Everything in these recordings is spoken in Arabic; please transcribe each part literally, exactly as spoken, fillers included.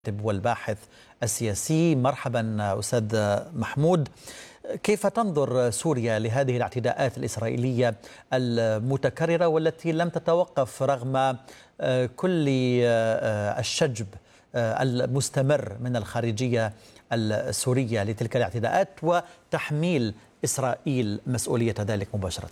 والباحث السياسي. مرحبا أستاذ محمود. كيف تنظر سوريا لهذه الاعتداءات الإسرائيلية المتكررة والتي لم تتوقف رغم كل الشجب المستمر من الخارجية السورية لتلك الاعتداءات وتحميل إسرائيل مسؤولية ذلك مباشرة؟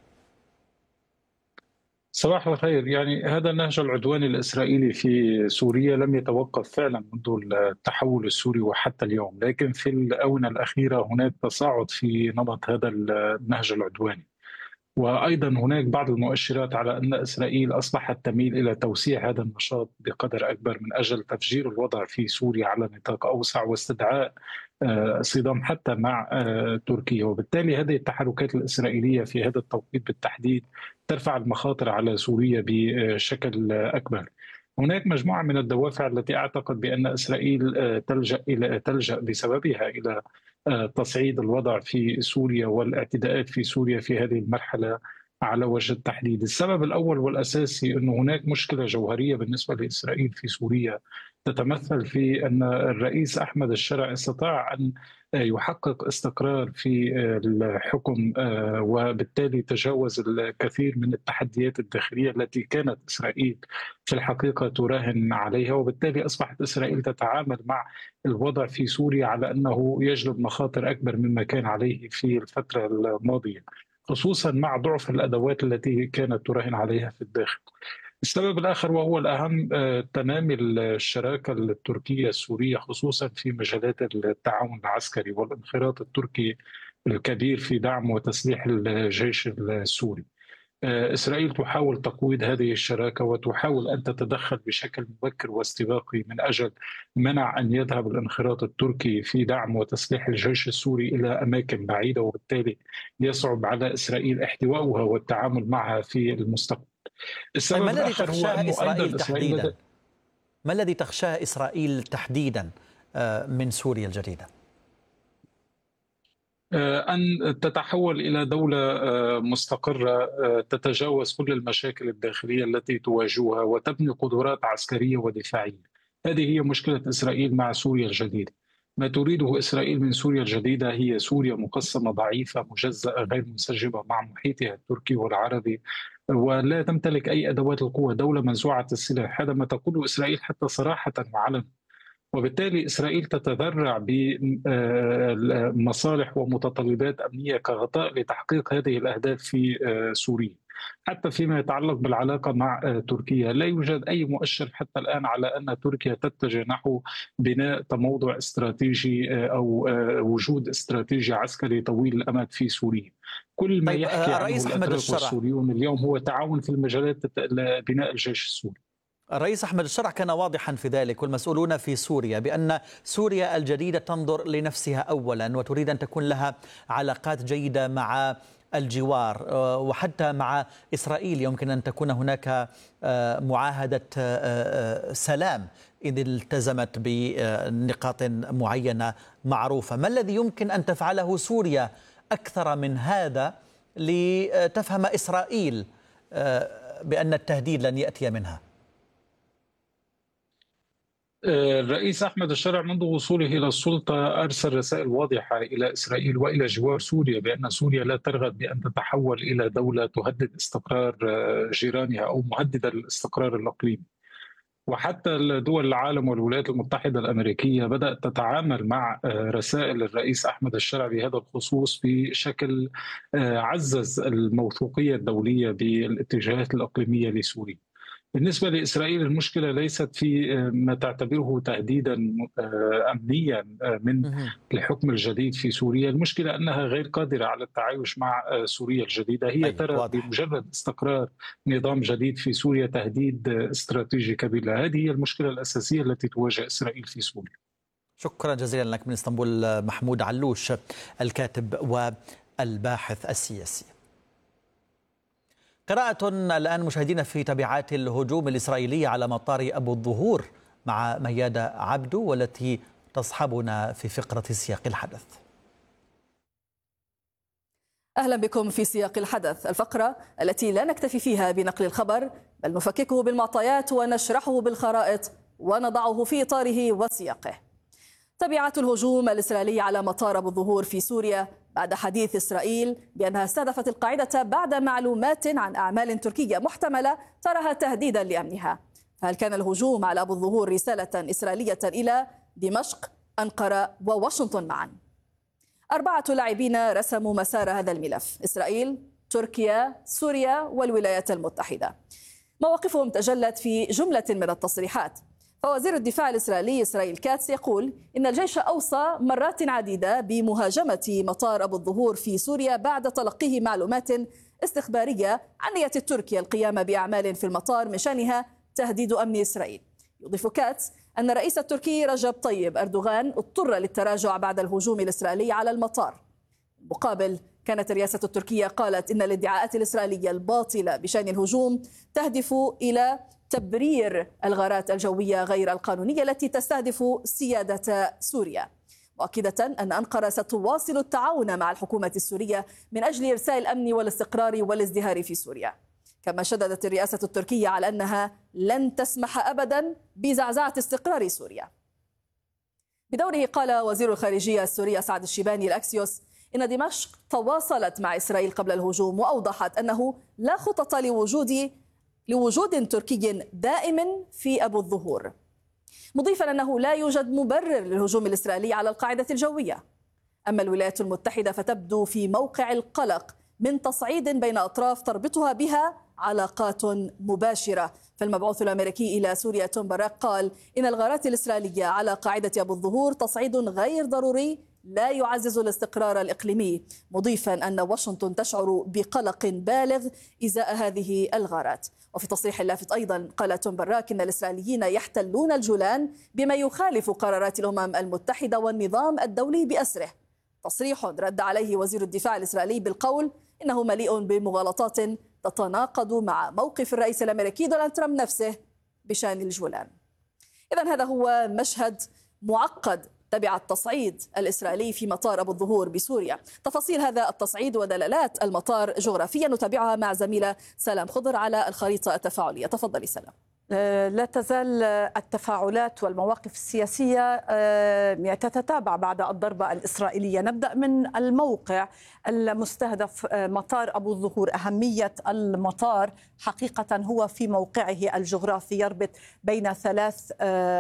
صباح الخير. يعني هذا النهج العدواني الإسرائيلي في سوريا لم يتوقف فعلا منذ التحول السوري وحتى اليوم، لكن في الآونة الأخيرة هناك تصاعد في نمط هذا النهج العدواني، وأيضا هناك بعض المؤشرات على أن إسرائيل أصبحت تميل إلى توسيع هذا النشاط بقدر أكبر من أجل تفجير الوضع في سوريا على نطاق أوسع واستدعاء صدام حتى مع تركيا. وبالتالي هذه التحركات الإسرائيلية في هذا التوقيت بالتحديد ترفع المخاطر على سوريا بشكل أكبر. هناك مجموعة من الدوافع التي أعتقد بأن إسرائيل تلجأ إلى تلجأ بسببها إلى تصعيد الوضع في سوريا والاعتداءات في سوريا في هذه المرحلة على وجه التحديد. السبب الأول والأساسي أن هناك مشكلة جوهرية بالنسبة لإسرائيل في سوريا تتمثل في أن الرئيس أحمد الشرع استطاع أن يحقق استقرار في الحكم، وبالتالي تجاوز الكثير من التحديات الداخلية التي كانت إسرائيل في الحقيقة تراهن عليها، وبالتالي أصبحت إسرائيل تتعامل مع الوضع في سوريا على أنه يجلب مخاطر أكبر مما كان عليه في الفترة الماضية، خصوصا مع ضعف الأدوات التي كانت تراهن عليها في الداخل. السبب الآخر وهو الأهم تنامي الشراكة التركية السورية خصوصا في مجالات التعاون العسكري والانخراط التركي الكبير في دعم وتسليح الجيش السوري. إسرائيل تحاول تقويض هذه الشراكة وتحاول أن تتدخل بشكل مبكر واستباقي من أجل منع أن يذهب الانخراط التركي في دعم وتسليح الجيش السوري إلى أماكن بعيدة، وبالتالي يصعب على إسرائيل احتوائها والتعامل معها في المستقبل. السبب طيب ما الذي تخشاه إسرائيل تحديدا؟ ما الذي تخشاه إسرائيل تحديدا من سوريا الجديدة؟ أن تتحول إلى دولة مستقرة تتجاوز كل المشاكل الداخلية التي تواجهها وتبني قدرات عسكرية ودفاعية. هذه هي مشكلة إسرائيل مع سوريا الجديدة. ما تريده إسرائيل من سوريا الجديدة هي سوريا مقسمة ضعيفة مجزأة غير منسجمة مع محيطها التركي والعربي، ولا تمتلك أي أدوات القوة، دولة منزوعة السلاح. هذا ما تقوله إسرائيل حتى صراحة وعلنا. وبالتالي إسرائيل تتذرع بمصالح ومتطلبات أمنية كغطاء لتحقيق هذه الأهداف في سوريا. حتى فيما يتعلق بالعلاقة مع تركيا لا يوجد أي مؤشر حتى الآن على أن تركيا تتجه نحو بناء تموضع استراتيجي أو وجود استراتيجي عسكري طويل الأمد في سوريا. كل ما طيب يحكي عنه الأتراك والسوريون اليوم هو تعاون في المجالات بناء الجيش السوري. الرئيس أحمد الشرع كان واضحا في ذلك والمسؤولون في سوريا بأن سوريا الجديدة تنظر لنفسها أولا وتريد أن تكون لها علاقات جيدة مع الجوار وحتى مع إسرائيل. يمكن أن تكون هناك معاهدة سلام إذ التزمت بنقاط معينة معروفة. ما الذي يمكن أن تفعله سوريا أكثر من هذا لتفهم إسرائيل بأن التهديد لن يأتي منها؟ الرئيس أحمد الشرع منذ وصوله إلى السلطة أرسل رسائل واضحة إلى إسرائيل وإلى جوار سوريا بأن سوريا لا ترغب بأن تتحول إلى دولة تهدد استقرار جيرانها أو مهددة للاستقرار الإقليمي. وحتى دول العالم والولايات المتحدة الأمريكية بدأت تتعامل مع رسائل الرئيس أحمد الشرع بهذا الخصوص بشكل عزز الموثوقية الدولية بالاتجاهات الإقليمية لسوريا. بالنسبة لإسرائيل المشكلة ليست في ما تعتبره تهديدا أمنيا من الحكم الجديد في سوريا، المشكلة أنها غير قادرة على التعايش مع سوريا الجديدة. هي أيوة ترى واضح. بمجرد استقرار نظام جديد في سوريا تهديد استراتيجي كبير لها. هذه هي المشكلة الأساسية التي تواجه إسرائيل في سوريا. شكرا جزيلا لك من اسطنبول محمود علوش الكاتب والباحث السياسي. قراءة الآن مشاهدينا في تبعات الهجوم الإسرائيلي على مطار أبو الظهور مع ميادة عبدو والتي تصحبنا في فقرة سياق الحدث. أهلا بكم في سياق الحدث، الفقرة التي لا نكتفي فيها بنقل الخبر بل نفككه بالمعطيات ونشرحه بالخرائط ونضعه في إطاره وسياقه. تبعات الهجوم الإسرائيلي على مطار أبو الظهور في سوريا بعد حديث إسرائيل بأنها استهدفت القاعدة بعد معلومات عن أعمال تركية محتملة تراها تهديدا لأمنها. فهل كان الهجوم على أبو الظهور رسالة إسرائيلية إلى دمشق، أنقرة وواشنطن معا؟ أربعة لاعبين رسموا مسار هذا الملف: إسرائيل، تركيا، سوريا والولايات المتحدة. مواقفهم تجلت في جملة من التصريحات. فوزير الدفاع الإسرائيلي إسرائيل كاتس يقول إن الجيش أوصى مرات عديدة بمهاجمة مطار أبو الظهور في سوريا بعد تلقيه معلومات استخبارية عن نية تركيا القيام بأعمال في المطار من شأنها تهديد أمن إسرائيل. يضيف كاتس أن الرئيس التركي رجب طيب أردوغان اضطر للتراجع بعد الهجوم الإسرائيلي على المطار. مقابل، كانت الرئاسة التركية قالت إن الادعاءات الإسرائيلية الباطلة بشأن الهجوم تهدف إلى تبرير الغارات الجوية غير القانونية التي تستهدف سيادة سوريا، مؤكدة أن أنقرة ستواصل التعاون مع الحكومة السورية من أجل إرساء الأمن والاستقرار والازدهار في سوريا. كما شددت الرئاسة التركية على أنها لن تسمح أبدا بزعزعة استقرار سوريا. بدوره قال وزير الخارجية السوري سعد الشيباني الأكسيوس إن دمشق تواصلت مع إسرائيل قبل الهجوم، وأوضحت أنه لا خطط لوجود لوجود تركي دائم في أبو الظهور، مضيفا أنه لا يوجد مبرر للهجوم الإسرائيلي على القاعدة الجوية. أما الولايات المتحدة فتبدو في موقع القلق من تصعيد بين أطراف تربطها بها علاقات مباشرة. فالمبعوث الأمريكي إلى سوريا توم باراك قال إن الغارات الإسرائيلية على قاعدة أبو الظهور تصعيد غير ضروري لا يعزز الاستقرار الإقليمي، مضيفا أن واشنطن تشعر بقلق بالغ إزاء هذه الغارات. وفي تصريح لافت أيضا قال توم باراك إن الإسرائيليين يحتلون الجولان بما يخالف قرارات الأمم المتحدة والنظام الدولي بأسره. تصريح رد عليه وزير الدفاع الإسرائيلي بالقول إنه مليء بمغالطات تتناقض مع موقف الرئيس الأمريكي دونالد ترامب نفسه بشأن الجولان. إذن هذا هو مشهد معقد تبع التصعيد الإسرائيلي في مطار أبو الظهور بسوريا. تفاصيل هذا التصعيد ودلالات المطار جغرافيا نتابعها مع زميلة سلام خضر على الخريطة التفاعلية. تفضلي سلام. لا تزال التفاعلات والمواقف السياسية تتتابع بعد الضربة الإسرائيلية. نبدأ من الموقع المستهدف مطار أبو الظهور. أهمية المطار حقيقة هو في موقعه الجغرافي، يربط بين ثلاث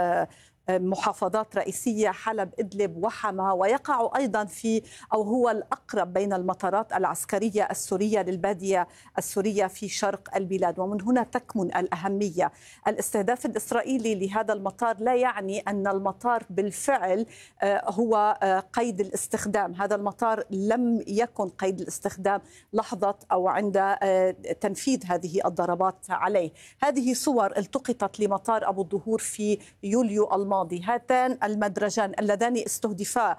محافظات رئيسية: حلب، إدلب وحما، ويقع أيضا في أو هو الأقرب بين المطارات العسكرية السورية للبادية السورية في شرق البلاد. ومن هنا تكمن الأهمية. الاستهداف الإسرائيلي لهذا المطار لا يعني أن المطار بالفعل هو قيد الاستخدام. هذا المطار لم يكن قيد الاستخدام لحظة أو عند تنفيذ هذه الضربات عليه. هذه صور التقطت لمطار أبو الظهور في يوليو الماضي. هاتان المدرجان اللذان استهدفا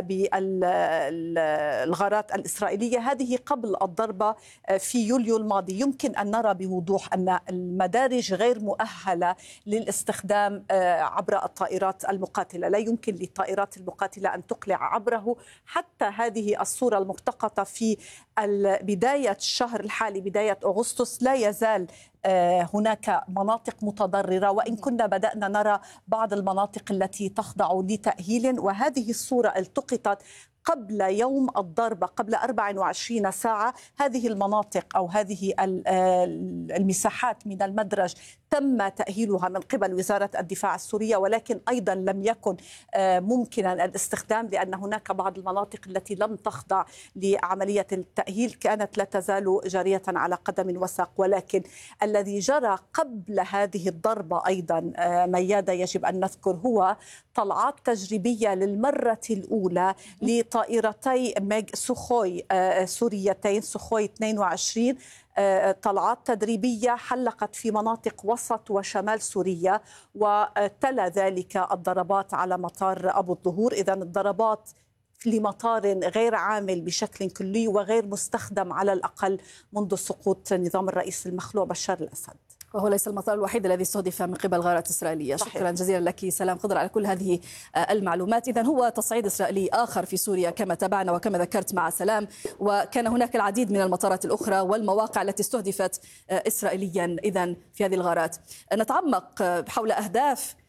بالغارات الإسرائيلية هذه قبل الضربة في يوليو الماضي. يمكن أن نرى بوضوح أن المدارج غير مؤهلة للاستخدام عبر الطائرات المقاتلة. لا يمكن للطائرات المقاتلة أن تقلع عبره. حتى هذه الصورة الملتقطة في بداية الشهر الحالي، بداية أغسطس، لا يزال هناك مناطق متضررة، وإن كنا بدأنا نرى بعض المناطق التي تخضع لتأهيل. وهذه الصورة التقطت قبل يوم الضربة، قبل أربع وعشرين ساعة. هذه المناطق أو هذه المساحات من المدرج تم تأهيلها من قبل وزارة الدفاع السورية، ولكن أيضا لم يكن ممكنا الاستخدام لأن هناك بعض المناطق التي لم تخضع لعملية التأهيل كانت لا تزال جارية على قدم وساق. ولكن الذي جرى قبل هذه الضربة أيضا ميادة يجب أن نذكر هو طلعات تجريبية للمرة الأولى لطائرتي ميغ سوخوي سوريتين، سوخوي اثنين وعشرين، طلعات تدريبية حلقت في مناطق وسط وشمال سوريا، وتلا ذلك الضربات على مطار أبو الظهور. إذن الضربات لمطار غير عامل بشكل كلي وغير مستخدم على الأقل منذ سقوط نظام الرئيس المخلوع بشار الأسد. وهو ليس المطار الوحيد الذي استهدف من قبل غارات إسرائيلية. صحيح. شكرا جزيلا لك سلام خضر على كل هذه المعلومات. إذن هو تصعيد إسرائيلي آخر في سوريا كما تابعنا وكما ذكرت مع سلام، وكان هناك العديد من المطارات الأخرى والمواقع التي استهدفت إسرائيليا إذن في هذه الغارات. نتعمق حول أهداف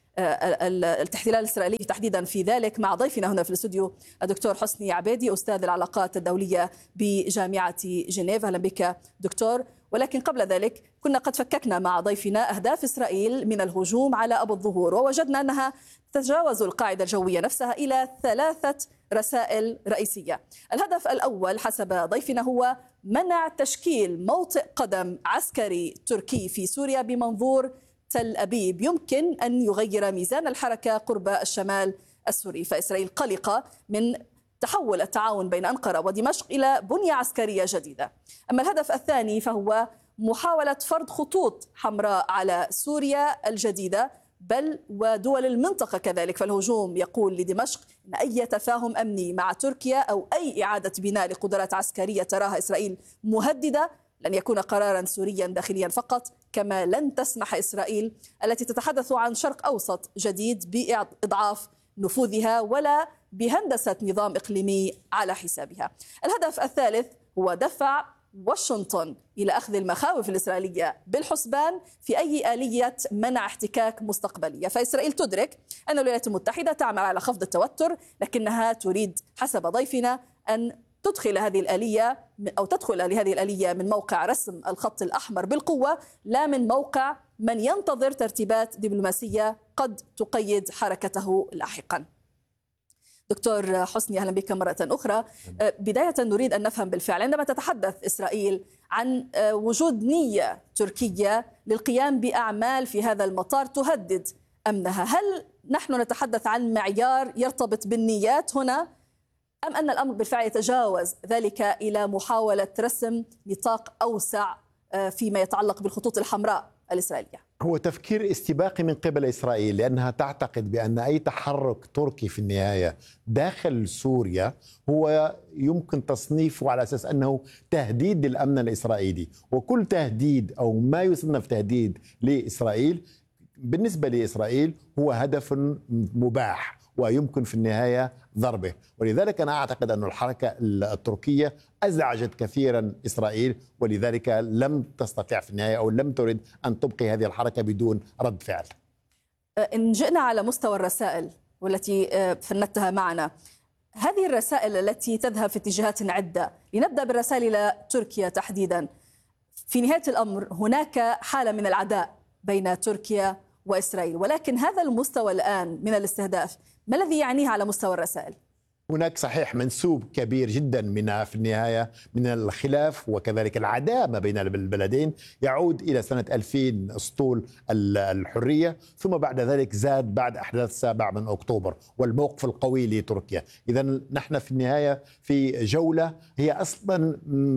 الاحتلال الإسرائيلي تحديدا في ذلك مع ضيفنا هنا في الاستوديو الدكتور حسني عبيدي أستاذ العلاقات الدولية بجامعة جنيف. أهلا بك دكتور. ولكن قبل ذلك كنا قد فككنا مع ضيفنا أهداف إسرائيل من الهجوم على أبو الظهور، ووجدنا أنها تتجاوز القاعدة الجوية نفسها إلى ثلاثة رسائل رئيسية. الهدف الأول حسب ضيفنا هو منع تشكيل موطئ قدم عسكري تركي في سوريا بمنظور تل أبيب يمكن أن يغير ميزان الحركة قرب الشمال السوري. فإسرائيل قلقة من تحول التعاون بين أنقرة ودمشق إلى بنية عسكرية جديدة. أما الهدف الثاني فهو محاولة فرض خطوط حمراء على سوريا الجديدة بل ودول المنطقة كذلك. فالهجوم يقول لدمشق أن أي تفاهم أمني مع تركيا أو أي إعادة بناء لقدرات عسكرية تراها إسرائيل مهددة لن يكون قرارا سوريا داخليا فقط، كما لن تسمح إسرائيل التي تتحدث عن شرق أوسط جديد بإضعاف نفوذها ولا بهندسة نظام إقليمي على حسابها. الهدف الثالث هو دفع واشنطن إلى أخذ المخاوف الإسرائيلية بالحسبان في أي آلية منع احتكاك مستقبلية. فإسرائيل تدرك أن الولايات المتحدة تعمل على خفض التوتر، لكنها تريد حسب ضيفنا أن تدخل هذه الآلية أو تدخل لهذه الآلية من موقع رسم الخط الأحمر بالقوة، لا من موقع من ينتظر ترتيبات دبلوماسية قد تقيد حركته لاحقا. دكتور حسني أهلا بك مرة أخرى. بداية نريد أن نفهم بالفعل عندما تتحدث إسرائيل عن وجود نية تركية للقيام بأعمال في هذا المطار تهدد أمنها، هل نحن نتحدث عن معيار يرتبط بالنيات هنا أم أن الأمر بالفعل يتجاوز ذلك إلى محاولة رسم نطاق أوسع فيما يتعلق بالخطوط الحمراء الإسرائيلية؟ هو تفكير استباقي من قبل إسرائيل، لأنها تعتقد بأن أي تحرك تركي في النهاية داخل سوريا هو يمكن تصنيفه على أساس أنه تهديد للأمن الإسرائيلي، وكل تهديد أو ما يصنف تهديد لإسرائيل بالنسبة لإسرائيل هو هدف مباح ويمكن في النهاية ضربه. ولذلك أنا أعتقد أن الحركة التركية أزعجت كثيرا إسرائيل، ولذلك لم تستطيع في النهاية أو لم ترد أن تبقي هذه الحركة بدون رد فعل. إن جئنا على مستوى الرسائل والتي فندتها معنا، هذه الرسائل التي تذهب في اتجاهات عدة، لنبدأ بالرسائل إلى تركيا تحديدا، في نهاية الأمر هناك حالة من العداء بين تركيا وإسرائيل، ولكن هذا المستوى الآن من الاستهداف ما الذي يعنيه على مستوى الرسائل؟ هناك صحيح منسوب كبير جدا من في النهاية من الخلاف وكذلك العداء ما بين البلدين يعود إلى سنة ألفين أسطول الحرية، ثم بعد ذلك زاد بعد أحداث السابع من أكتوبر والموقف القوي لتركيا. إذا نحن في النهاية في جولة هي أصلا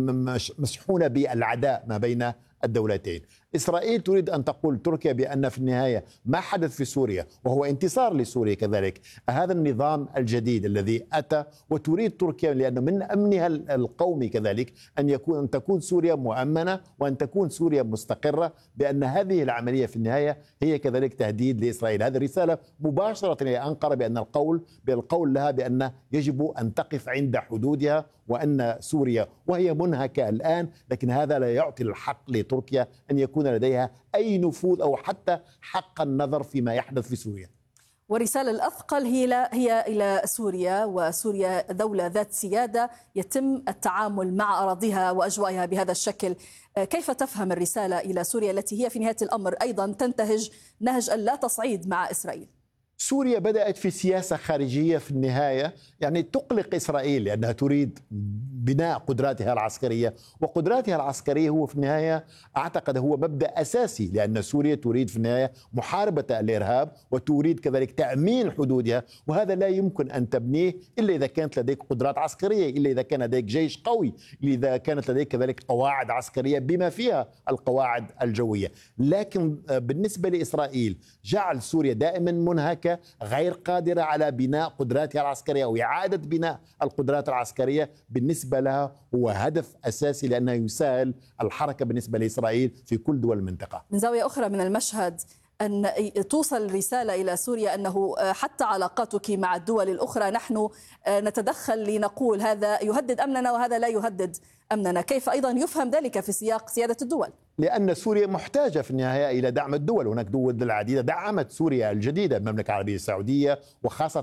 مسحونة بالعداء ما بين الدولتين. إسرائيل تريد أن تقول تركيا بأن في النهاية ما حدث في سوريا وهو انتصار لسوريا كذلك هذا النظام الجديد الذي أتى، وتريد تركيا لأن من أمنها القومي كذلك أن يكون أن تكون سوريا مؤمنة وأن تكون سوريا مستقرة، بأن هذه العملية في النهاية هي كذلك تهديد لإسرائيل. هذه الرسالة مباشرة إلى أنقرة بأن القول بالقول لها بأن يجب أن تقف عند حدودها، وأن سوريا وهي منهكة الآن لكن هذا لا يعطي الحق لتركيا أن يكون لديها أي نفوذ أو حتى حق النظر فيما يحدث في سوريا. والرسالة الأثقل هي هي إلى سوريا، وسوريا دولة ذات سيادة يتم التعامل مع أراضيها وأجوائها بهذا الشكل. كيف تفهم الرسالة إلى سوريا التي هي في نهاية الأمر أيضا تنتهج نهج اللا تصعيد مع إسرائيل؟ سوريا بدأت في سياسة خارجية في النهاية يعني تقلق إسرائيل لأنها تريد بناء قدراتها العسكرية، وقدراتها العسكرية هو في النهاية أعتقد هو مبدأ أساسي، لأن سوريا تريد في النهاية محاربة الإرهاب وتريد كذلك تأمين حدودها، وهذا لا يمكن أن تبنيه إلا إذا كانت لديك قدرات عسكرية، إلا إذا كان لديك جيش قوي، إلا إذا كانت لديك كذلك قواعد عسكرية بما فيها القواعد الجوية. لكن بالنسبة لإسرائيل جعل سوريا دائما منهكة غير قادرة على بناء قدراتها العسكرية أو إعادة بناء القدرات العسكرية بالنسبة لها هو هدف أساسي، لأنه يسهل الحركة بالنسبة لإسرائيل في كل دول المنطقة. من زاوية أخرى من المشهد، أن توصل رسالة إلى سوريا أنه حتى علاقاتك مع الدول الأخرى نحن نتدخل لنقول هذا يهدد أمننا وهذا لا يهدد أمننا، كيف أيضا يفهم ذلك في سياق سيادة الدول؟ لأن سوريا محتاجة في النهاية إلى دعم الدول. هناك دول عديدة دعمت سوريا الجديدة، المملكة العربية السعودية وخاصة